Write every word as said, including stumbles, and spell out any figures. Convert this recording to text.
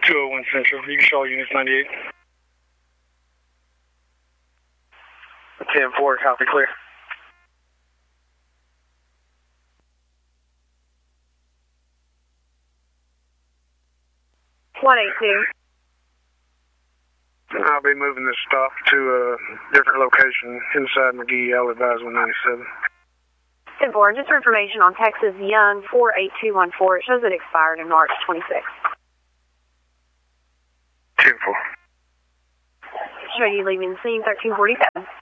two oh one Central. You can show units ninety-eight. ten four, copy, clear. one eight two. I'll be moving this stop to a different location inside McGee. I'll advise one ninety-seven. ten four, just for information on Texas Young four eight two one four. It shows it expired in March twenty-sixth. ten four. Show you leaving scene thirteen forty-seven.